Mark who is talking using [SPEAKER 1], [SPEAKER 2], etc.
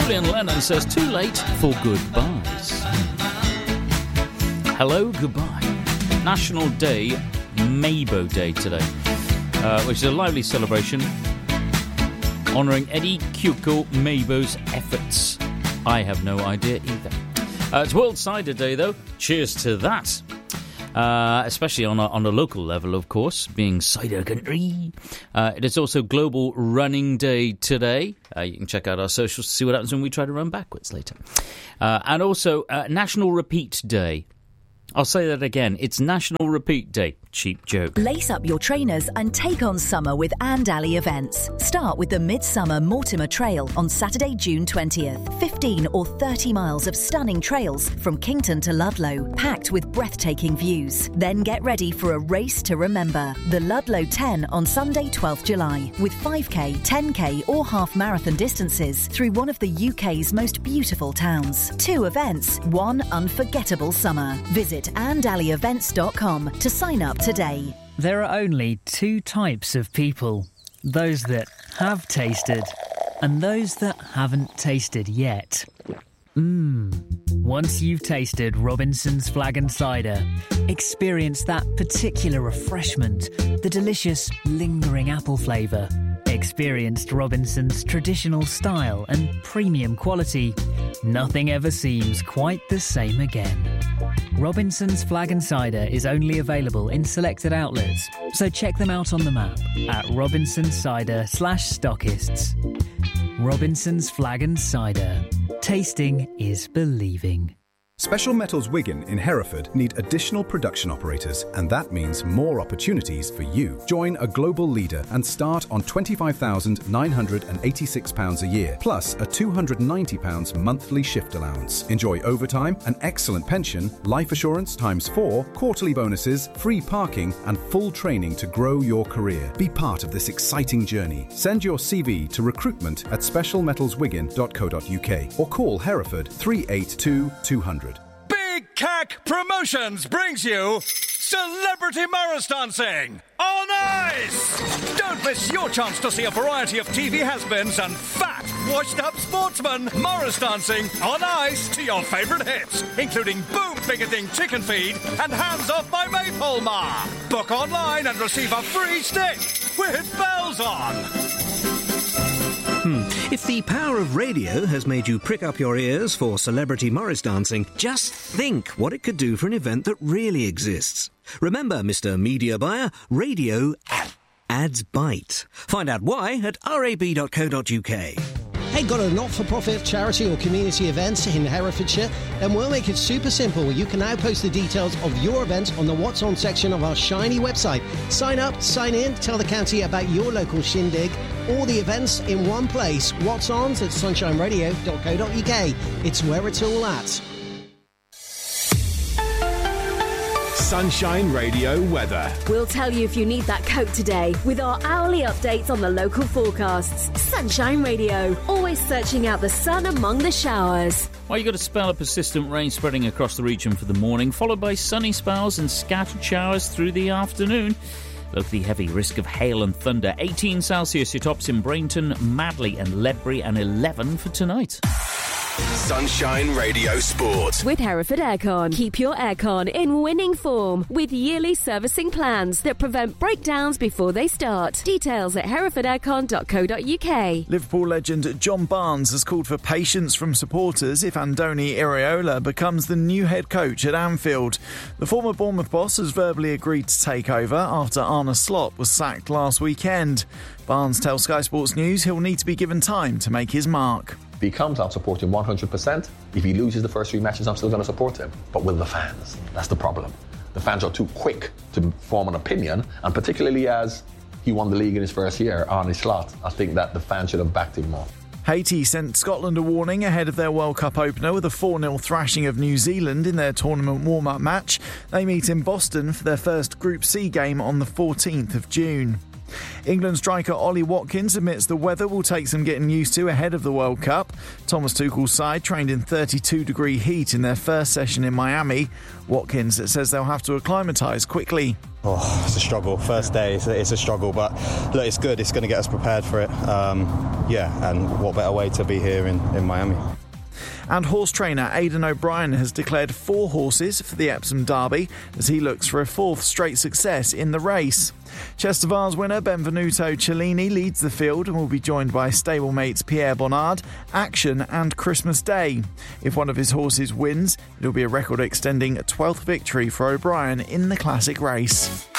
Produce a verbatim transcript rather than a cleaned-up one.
[SPEAKER 1] Julian Lennon says too late for goodbyes. Hello, goodbye. National Day, Mabo Day today, uh, which is a lively celebration honouring Eddie Cuco Mabo's efforts. I have no idea either. Uh, it's World Cider Day, though. Cheers to that. Uh, especially on a, on a local level, of course, being cider country. Uh, it is also Global Running Day today. Uh, you can check out our socials to see what happens when we try to run backwards later. Uh, and also uh, National Repeat Day. I'll say that again. It's National Repeat Day. Cheap joke.
[SPEAKER 2] Lace up your trainers and take on summer with Andally events. Start with the Midsummer Mortimer Trail on Saturday, June twentieth. fifteen or thirty miles of stunning trails from Kington to Ludlow, packed with breathtaking views. Then get ready for a race to remember. The Ludlow ten on Sunday, twelfth of July, with five K, ten K or half marathon distances through one of the U K's most beautiful towns. Two events, one unforgettable summer. Visit andally events dot com to sign up today.
[SPEAKER 3] There are only two types of people. Those that have tasted and those that haven't tasted yet. Mmm. Once you've tasted Robinson's Flag and Cider, experience that particular refreshment, the delicious, lingering apple flavour. Experienced Robinson's traditional style and premium quality. Nothing ever seems quite the same again. Robinson's Flag and Cider is only available in selected outlets, so check them out on the map at Robinson's Cider slash stockists. Robinson's Flag and Cider. Tasting is believing.
[SPEAKER 4] Special Metals Wigan in Hereford need additional production operators, and that means more opportunities for you. Join a global leader and start on twenty-five thousand nine hundred eighty-six pounds a year, plus a two hundred ninety pounds monthly shift allowance. Enjoy overtime, an excellent pension, life assurance times four, quarterly bonuses, free parking, and full training to grow your career. Be part of this exciting journey. Send your C V to recruitment at special metals wigan dot co dot uk or call Hereford three eight two two hundred.
[SPEAKER 5] Big C A C Promotions brings you Celebrity Morris Dancing on Ice! Don't miss your chance to see a variety of T V has-beens and fat, washed-up sportsmen Morris dancing on ice to your favourite hits, including Boom Bigoting Chicken Feed and Hands Off My Maypole Ma. Book online and receive a free stick with bells on.
[SPEAKER 6] Hmm. If the power of radio has made you prick up your ears for Celebrity Morris Dancing, just think what it could do for an event that really exists. Remember, Mister Media Buyer, radio ads bite. Find out why at r a b dot co dot uk.
[SPEAKER 7] Hey, got a not-for-profit charity or community event in Herefordshire? Then we'll make it super simple. You can now post the details of your event on the What's On section of our shiny website. Sign up, sign in, tell the county about your local shindig. All the events in one place. What's On at sunshine radio dot co dot uk. It's where it's all at.
[SPEAKER 8] Sunshine Radio weather.
[SPEAKER 9] We'll tell you if you need that coat today with our hourly updates on the local forecasts. Sunshine Radio, always searching out the sun among the showers.
[SPEAKER 1] Well, you've got a spell of persistent rain spreading across the region for the morning, followed by sunny spells and scattered showers through the afternoon. Locally heavy risk of hail and thunder. eighteen Celsius, your tops in Brainton, Madley and Ledbury, and eleven for tonight.
[SPEAKER 8] Sunshine Radio Sport.
[SPEAKER 9] With Hereford Aircon. Keep your aircon in winning form with yearly servicing plans that prevent breakdowns before they start. Details at hereford aircon dot co dot uk.
[SPEAKER 10] Liverpool legend John Barnes has called for patience from supporters if Andoni Iraola becomes the new head coach at Anfield. The former Bournemouth boss has verbally agreed to take over after Arne Slot was sacked last weekend. Barnes tells Sky Sports News he'll need to be given time to make his mark.
[SPEAKER 11] If he comes, I'll support him one hundred percent. If he loses the first three matches, I'm still going to support him. But will the fans? That's the problem. The fans are too quick to form an opinion, and particularly as he won the league in his first year, Arne Slot, I think that the fans should have backed him more.
[SPEAKER 10] Haiti sent Scotland a warning ahead of their World Cup opener with a four nil thrashing of New Zealand in their tournament warm-up match. They meet in Boston for their first Group C game on the fourteenth of June. England striker Ollie Watkins admits the weather will take some getting used to ahead of the World Cup. Thomas Tuchel's side trained in thirty-two degree heat in their first session in Miami. Watkins says they'll have to acclimatise quickly.
[SPEAKER 12] Oh, it's a struggle. First day, it's a, it's a struggle, but look, it's good. It's going to get us prepared for it. Um, yeah, and what better way to be here in, in Miami.
[SPEAKER 10] And horse trainer Aidan O'Brien has declared four horses for the Epsom Derby as he looks for a fourth straight success in the race. Chester Vase winner Benvenuto Cellini leads the field and will be joined by stablemates Pierre Bonnard, Action and Christmas Day. If one of his horses wins, it'll be a record-extending twelfth victory for O'Brien in the classic race.